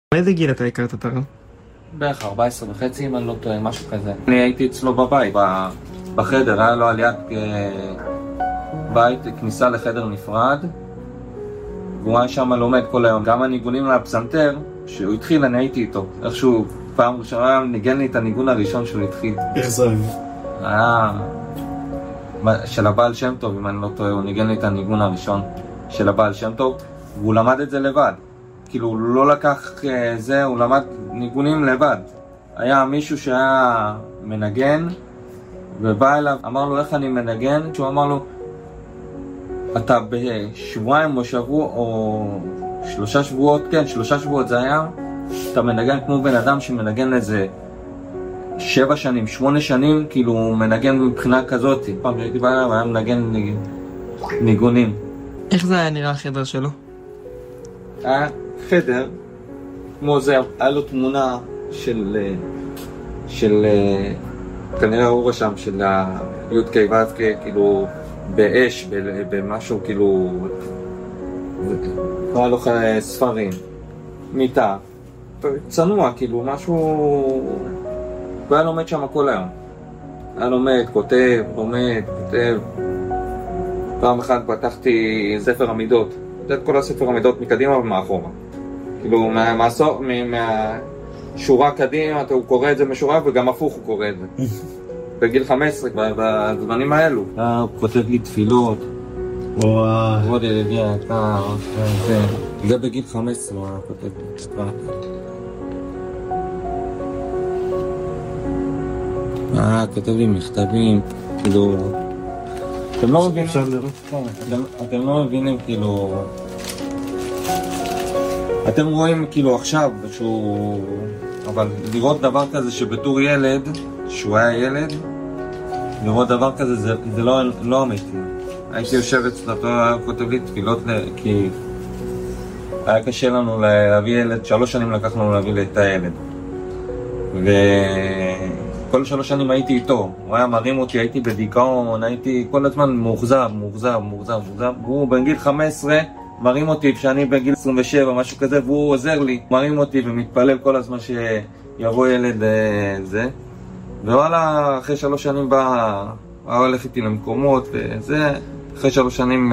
באיזה גיל אתה הכרת את הרב? בערך 14 וחצי, אם אני לא טועה, משהו כזה. אני הייתי אצלו בבית, בחדר, היה לו על יד בית, כניסה לחדר נפרד, והוא היה שם לומד כל היום. גם הניגונים לפסנתר, שהוא התחיל, אני הייתי איתו. איכשהו פעם ראשונה ניגן לי את הניגון הראשון שהוא התחיל. איך זה היה? היה של הבעל שם טוב, אם אני לא טועה, הוא ניגן לי את הניגון הראשון של הבעל שם טוב, והוא למד את זה לבד. כאילו הוא לא לקח זה, הוא למד ניגונים לבד. היה מישהו שהיה מנגן ובא אליו, אמר לו איך אני מנגן, שהוא אמר לו אתה בשבועיים או שבוע או 3 שבועות, כן 3 שבועות זה היה, אתה מנגן כמו בן אדם שמנגן איזה 7 שנים, 8 שנים, כאילו הוא מנגן מבחינה כזאת. פעם הייתי בא אליו, היה מנגן ניגונים. איך זה היה נראה החדר שלו? היה חדר כמו זה, היה לו תמונה של כנראה הוא רשם של ה-YK ו"ק, כאילו באש, במשהו, כאילו היה לו ספרים, מיטה, צנוע, כאילו משהו, והיה לומד שם כל היום. היה לומד, כותב, לומד, כותב. פעם אחת פתחתי ספר עמידות, את כל הספר עמידות מקדימה ומאחורה. כאילו מהשורה קדימה הוא קורא את זה משורה, וגם הפוך הוא קורא את זה. בגיל 15, בזמנים האלו. הוא כותב לי תפילות. וואי. עוד ילדיה, זה בגיל 15 הוא כותב לי. כותב לי מכתבים, כאילו... אתם לא מבינים, אתם לא מבינים, כאילו... אתם רואים כאילו עכשיו שהוא... אבל לראות דבר כזה שבתור ילד, שהוא היה ילד, לראות דבר כזה זה לא אמיתי. הייתי יושב אצלו, היה כותב לי תפילות, כי היה קשה לנו להביא ילד, 3 שנים לקח לנו להביא את הילד. וכל 3 שנים הייתי איתו, הוא היה מרים אותי, הייתי בדיכאון, הייתי כל הזמן מאוכזב, והוא בגיל 15 מרים אותי כשאני בגיל 27, משהו כזה, והוא עוזר לי, מרים אותי ומתפלל כל הזמן שיבוא ילד זה. ווואלה, אחרי 3 שנים בא, הולך איתי למקומות וזה, אחרי 3 שנים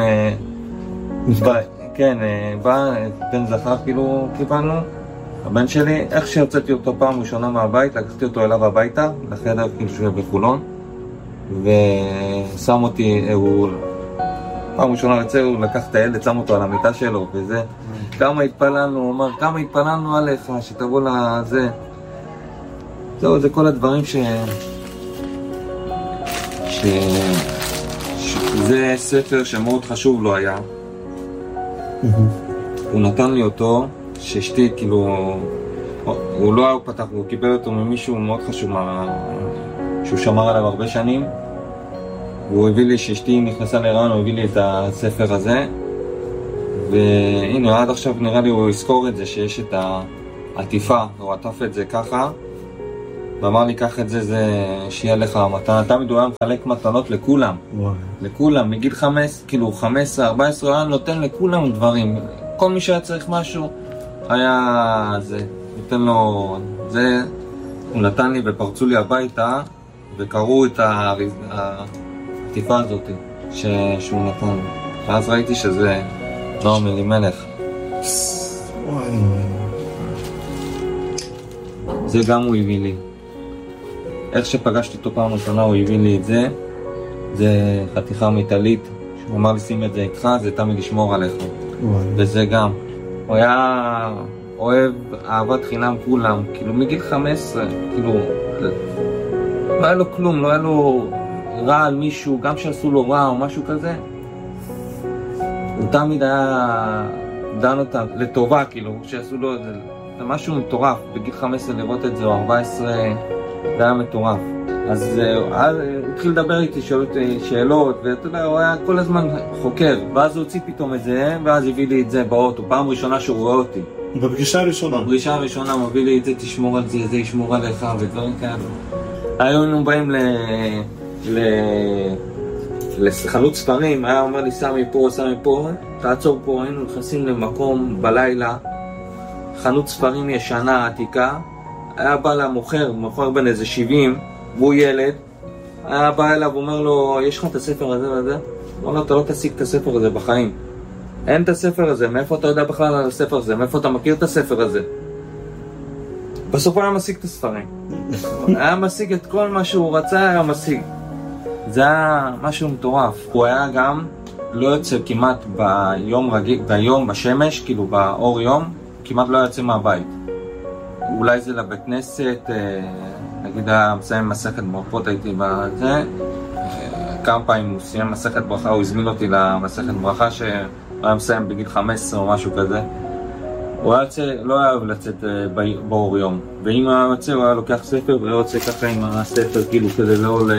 כן, בא, בן זכר כאילו קיבלנו. הבן שלי, איך שהוצאתי אותו פעם ראשונה מהבית, לקחתי אותו אליו הביתה, לחדר כאילו שהוא בחולון, ושם אותי, הוא פעם ראשונה יוצא, הוא לקח את הילד, שם אותו על המיטה שלו וזה. כמה התפללנו, הוא אמר, כמה התפללנו עליך, שתבוא לזה. זהו, זה כל הדברים זה ספר שמאוד חשוב לו היה. הוא נתן לי אותו, שאשתי כאילו, הוא לא היה פתח, הוא קיבל אותו ממישהו מאוד חשוב, שהוא שמר עליו הרבה שנים. והוא הביא לי, שאשתי נכנסה להיריון, הוא הביא לי את הספר הזה. והנה, עד עכשיו נראה לי הוא יזכור את זה, שיש את העטיפה, הוא עטף את זה ככה. ואמר לי, קח את זה, שיהיה לך מתנה. תמיד הוא היה מחלק מתנות לכולם. לכולם, מגיל 5, כאילו 15, 14, הוא היה נותן לכולם דברים. כל מי שהיה צריך משהו, היה זה, נותן לו זה. הוא נתן לי ופרצו לי הביתה, וקראו את העטיפה הזאת שהוא נתן. ואז ראיתי שזה לא אלימלך. זה גם הוא הביא לי. איך שפגשתי אותו פעם ראשונה הוא הביא לי את זה. זה חתיכה מטלית, שהוא אמר לי שים את זה איתך, זה תמיד לשמור עליך. וזה גם. הוא היה אוהב אהבת חינם כולם, כאילו מגיל 15, כאילו לא היה לו כלום, לא היה לו רע על מישהו, גם שעשו לו רע או משהו כזה. הוא תמיד היה דן אותם לטובה, כאילו, שעשו לו זה משהו מטורף. בגיל 15 לראות את זה, או 14, זה היה מטורף. אז הוא התחיל לדבר איתי, שואל אותי שאלות, ואתה יודע, הוא היה כל הזמן חוקר. ואז הוא הוציא פתאום את זה, ואז הביא לי את זה באוטו, פעם ראשונה שהוא רואה אותי. בפגישה הראשונה? בפגישה הראשונה הוא הביא לי את זה, תשמור על זה, זה ישמור עליך, ודברים כאלה. היינו באים לחנות ספרים, היה אומר לי, סמי פה, תעצור פה, היינו נכנסים למקום בלילה, חנות ספרים ישנה, עתיקה, היה בא למוכר, מוכר בן איזה 70, והוא ילד, היה בא אליו ואומר לו, יש לך את הספר הזה וזה? אמר לו, אתה לא תשיג את הספר הזה בחיים. אין את הספר הזה, מאיפה אתה יודע בכלל על הספר הזה? מאיפה אתה מכיר את הספר הזה? בסוף הוא היה משיג את הספרים. היה משיג את כל מה שהוא רצה, היה משיג. זה היה משהו מטורף. הוא היה גם לא יוצא כמעט ביום רגיל, ביום, בשמש, כאילו באור יום, כמעט לא יוצא מהבית. אולי זה לבית כנסת, נגיד היה מסיים מסכת ברכות, הייתי בזה, כמה פעמים הוא סיים מסכת ברכה, הוא הזמין אותי למסכת ברכה שהוא היה מסיים בגיל 15 או משהו כזה. הוא היה יוצא, לא היה אוהב לצאת באור יום, ואם הוא היה יוצא הוא היה לוקח ספר והיה יוצא ככה עם הספר כאילו כדי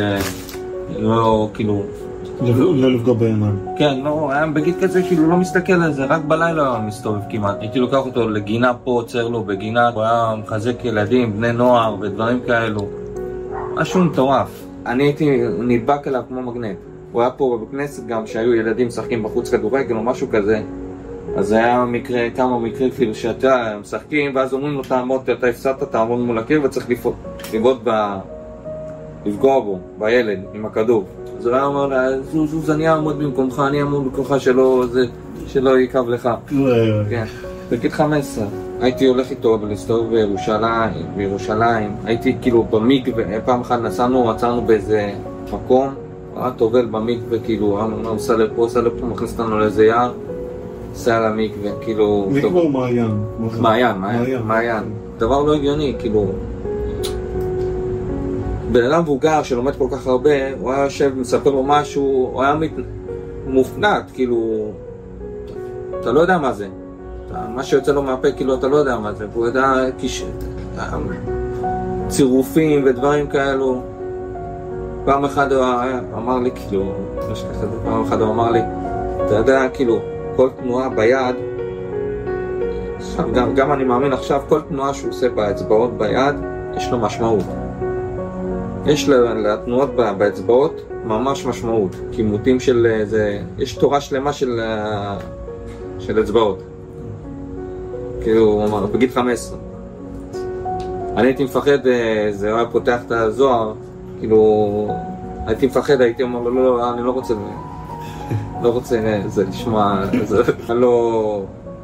לא כאילו לא לפגוע בעיניים. כן, לא, היה בגיל כזה כאילו לא מסתכל על זה, רק בלילה הוא מסתובב כמעט. הייתי לוקח אותו לגינה פה, עוצר לו בגינה, הוא היה מחזק ילדים, בני נוער ודברים כאלו. משהו מטורף. אני הייתי נדבק אליו כמו מגנט. הוא היה פה בכנסת גם שהיו ילדים משחקים בחוץ כדורגל או משהו כזה. אז היה מקרה, כמה מקרים כאילו שאתה משחקים ואז אומרים לו תעמוד, אתה הפסדת, תעמוד מול הקיר וצריך לפגוע בו, בילד, עם הכדור. אז הוא היה אומר לה, זוז, אני אעמוד במקומך, אני אעמוד במקומך שלא יקב לך. כן, בגיל 15. הייתי הולך איתו ולהסתובב בירושלים. הייתי כאילו במקווה, פעם אחת עצרנו באיזה מקום, היה טובל במקווה, כאילו, הוא עושה לפה, מכניס אותנו לאיזה יער, עושה על המקווה, כאילו... מקווה או מעיין? מעיין. דבר לא הגיוני, כאילו... בן אדם מבוגר שלומד כל כך הרבה, הוא היה יושב ומספר לו משהו, הוא היה מופנט, כאילו... אתה לא יודע מה זה. מה שיוצא לו מהפה, כאילו, אתה לא יודע מה זה. והוא יודע צירופים ודברים כאלו. פעם אחת הוא אמר לי, כאילו, פעם אחת הוא אמר לי, אתה יודע, כאילו, כל תנועה ביד, גם אני מאמין עכשיו, כל תנועה שהוא עושה באצבעות ביד, יש לו משמעות. יש לתנועות באצבעות ממש משמעות, כימותים של זה, יש תורה שלמה של אצבעות. כאילו, הוא אמר, בגיל 15. אני הייתי מפחד, זה היה פותח את הזוהר, כאילו, הייתי מפחד, הייתי אומר לו, לא, אני לא רוצה זה לשמוע, אני לא...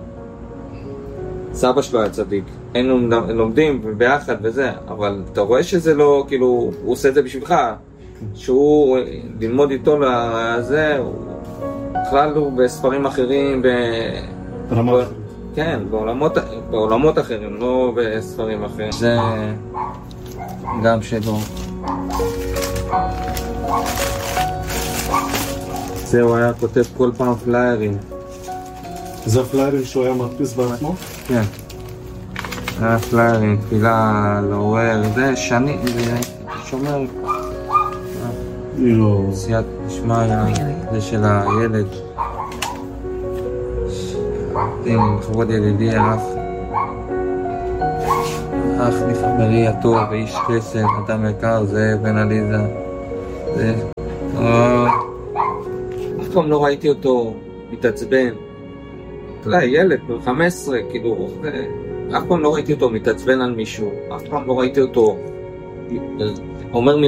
סבא שלו היה צדיק, היינו לומדים ביחד וזה, אבל אתה רואה שזה לא, כאילו, הוא עושה את זה בשבילך, שהוא ללמוד איתו לזה, בכלל הוא בספרים אחרים, כן, בעולמות אחרים, לא בספרים אחרים. זה גם שלו. זהו, היה כותב כל פעם פליירים. זה הפליירים שהוא היה מדפיס בעצמו? כן. היה פליירים, תפילה, לעורר, זה שני, זה שומר. סייעת נשמע, זה של הילד. עם כבוד ידידי, אח נפגרי הטוב ואיש חסד, אדם יקר, זה בן עליזה. זה... אף פעם לא ראיתי אותו מתעצבן. אולי ילד, 15, כאילו, אף פעם לא ראיתי אותו מתעצבן על מישהו. אף פעם לא ראיתי אותו אומר